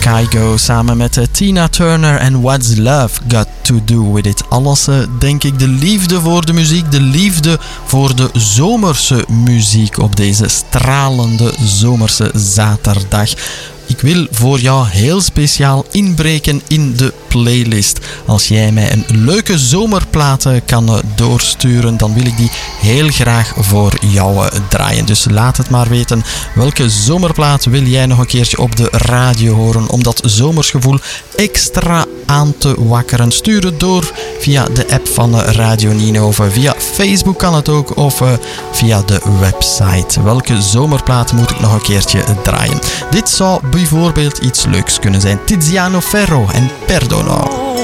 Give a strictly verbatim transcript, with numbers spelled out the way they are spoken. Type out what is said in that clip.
Kygo samen met Tina Turner en What's Love Got To Do With It. Alles, denk ik, de liefde voor de muziek, de liefde voor de zomerse muziek op deze stralende zomerse zaterdag. Ik wil voor jou heel speciaal inbreken in de playlist. Als jij mij een leuke zomerplaat kan doorsturen, dan wil ik die heel graag voor jou draaien. Dus laat het maar weten. Welke zomerplaat wil jij nog een keertje op de radio horen om dat zomersgevoel extra aan te wakkeren? Stuur het door via de app van Radio Nino of via Facebook kan het ook of via de website. Welke zomerplaat moet ik nog een keertje draaien? Dit zou bijvoorbeeld iets leuks kunnen zijn. Tiziano Ferro en Perdono.